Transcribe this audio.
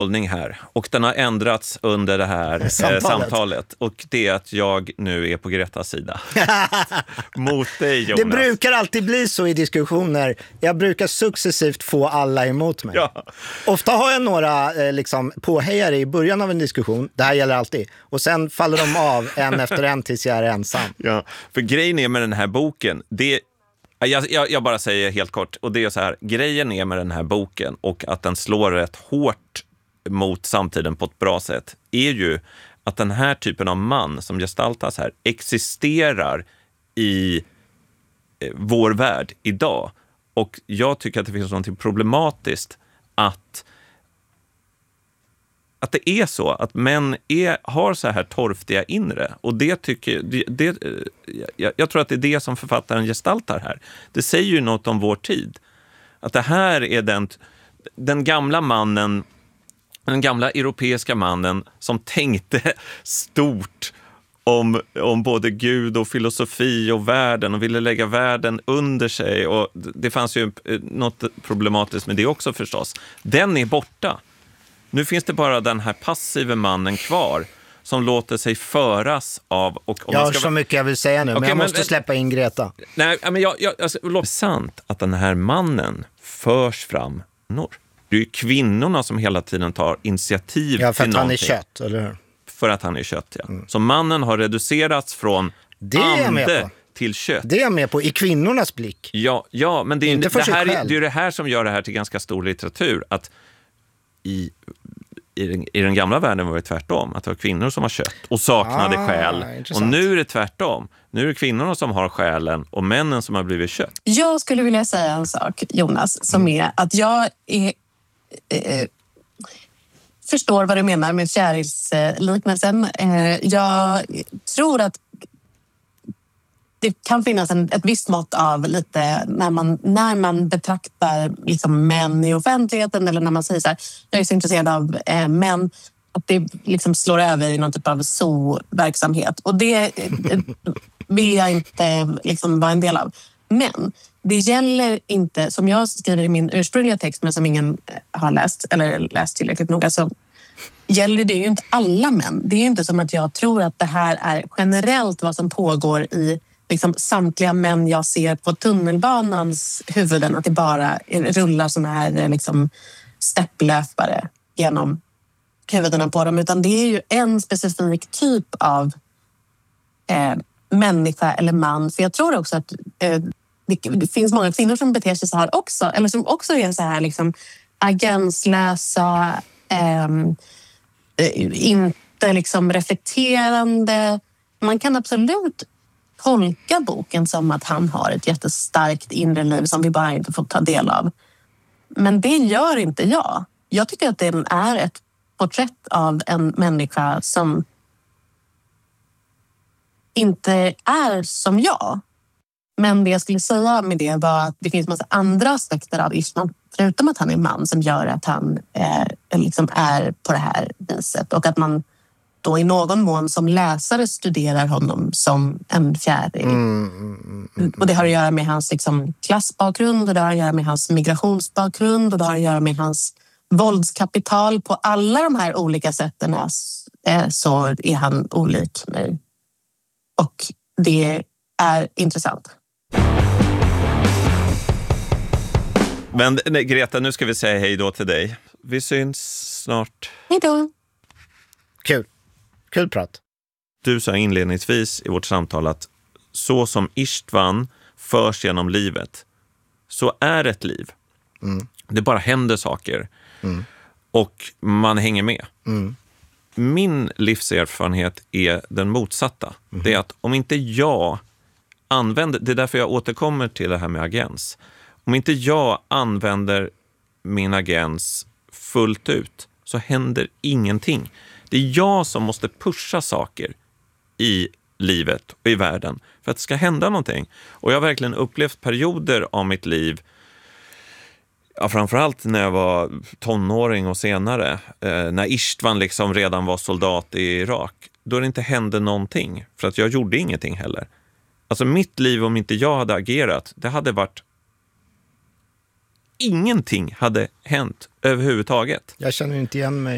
hållning här. Och den har ändrats under det här samtalet. Och det är att jag nu är på Gretas sida. Mot dig, Jonas. Det brukar alltid bli så i diskussioner. Jag brukar successivt få alla emot mig. Ja. Ofta har jag några påhejare i början av en diskussion. Det här gäller alltid. Och sen faller de av en efter en tills jag är ensam. Ja, för grejen är med den här boken, jag bara säger helt kort, och det är så här, grejen är med den här boken och att den slår rätt hårt mot samtiden på ett bra sätt är ju att den här typen av man som gestaltas här existerar i vår värld idag. Och jag tycker att det finns något problematiskt att det är så att män har så här torftiga inre, och jag tror att det är det som författaren gestaltar här. Det säger ju något om vår tid. Att det här är den gamla mannen, den gamla europeiska mannen som tänkte stort om både Gud och filosofi och världen och ville lägga världen under sig, och det fanns ju något problematiskt med det också förstås. Den är borta. Nu finns det bara den här passiva mannen kvar som låter sig föras av... Jag har så mycket jag vill säga nu, men jag måste släppa in Greta. Nej, men det är sant att den här mannen förs fram. Det är ju kvinnorna som hela tiden tar initiativ till någonting. Ja, för att han är kött, eller hur? För att han är kött, ja. Så mannen har reducerats från ande till kött. Det är jag med på, i kvinnornas blick. Ja, men det är inte för sig själv. Det är det här som gör det här till ganska stor litteratur, att i den gamla världen var det tvärtom, att det var kvinnor som har kött och saknade själ. Och nu är det tvärtom. Nu är det kvinnorna som har själen och männen som har blivit kött. Jag skulle vilja säga en sak, Jonas, som är att jag förstår vad du menar med fjärilsliknelsen. Jag tror att det kan finnas ett visst mått av lite när man betraktar liksom män i offentligheten, eller när man säger så här, jag är så intresserad av män, att det liksom slår över i någon typ av zoo-verksamhet. Och det vill jag inte liksom vara en del av. Men det gäller inte, som jag skriver i min ursprungliga text men som ingen har läst eller läst tillräckligt noga, så gäller det ju inte alla män. Det är ju inte som att jag tror att det här är generellt vad som pågår i liksom samtliga män jag ser på tunnelbanans huvuden, att det bara rullar såna här liksom stepplöpare genom huvudena på dem, utan det är ju en specifik typ av människa eller man. För jag tror också att det finns många kvinnor som beter sig så här också, eller som också är så här liksom agenslösa, inte liksom reflekterande. Man kan absolut tolka boken som att han har ett jättestarkt inre liv som vi bara inte får ta del av. Men det gör inte jag. Jag tycker att den är ett porträtt av en människa som inte är som jag. Men det jag skulle säga med det var att det finns massa andra aspekter av Istvan, förutom att han är man, som gör att han liksom är på det här viset. Och att man då i någon mån som läsare studerar honom som en fjäril. Och det har att göra med hans liksom klassbakgrund, och det har att göra med hans migrationsbakgrund, och det har att göra med hans våldskapital. På alla de här olika sätten så är han olik mig. Och det är intressant. Men nej, Greta, nu ska vi säga hej då till dig. Vi syns snart. Hej då. Kul prat. Du sa inledningsvis i vårt samtal att så som Istvan förs genom livet, så är ett liv. Det bara händer saker. Och man hänger med. Min livserfarenhet är den motsatta. Det är att om inte jag använder, det är därför jag återkommer till det här med agens. Om inte jag använder min agens fullt ut, så händer ingenting. Det är jag som måste pusha saker i livet och i världen för att det ska hända någonting. Och jag har verkligen upplevt perioder av mitt liv, framförallt när jag var tonåring och senare, när Istvan liksom redan var soldat i Irak, då det inte hände någonting, för att jag gjorde ingenting heller. Alltså mitt liv, om inte jag hade agerat, det hade varit, ingenting hade hänt överhuvudtaget. Jag känner inte igen mig